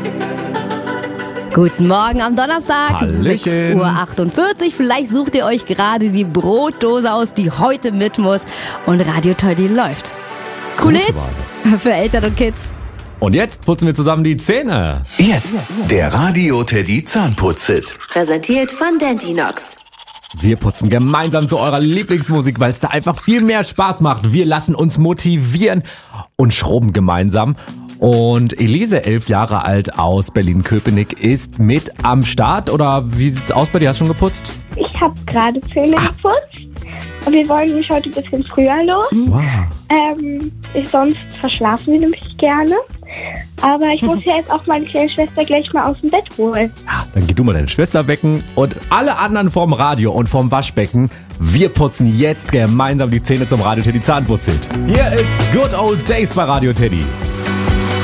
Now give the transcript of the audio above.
Guten Morgen am Donnerstag, Hallöchen. 6:48 Uhr. Vielleicht sucht ihr euch gerade die Brotdose aus, die heute mit muss. Und Radio Teddy läuft. Coole Gute Hits für Eltern und Kids. Und jetzt putzen wir zusammen die Zähne. Jetzt der Radio Teddy Zahnputz-Hit. Präsentiert von Dentinox. Wir putzen gemeinsam zu eurer Lieblingsmusik, weil es da einfach viel mehr Spaß macht. Wir lassen uns motivieren und schrubben gemeinsam. Und Elise, 11 Jahre alt aus Berlin-Köpenick, ist mit am Start. Oder wie sieht's aus bei dir? Hast du schon geputzt? Ich habe gerade Zähne geputzt. Und wir wollen mich heute ein bisschen früher los. Wow. Sonst verschlafen wir nämlich gerne. Aber ich muss ja jetzt auch meine kleine Schwester gleich mal aus dem Bett holen. Ja, dann geh du mal deine Schwester wecken und alle anderen vorm Radio und vorm Waschbecken. Wir putzen jetzt gemeinsam die Zähne zum Radio Teddy Zahnputz-Hit. Hier ist Good Old Days bei Radio Teddy.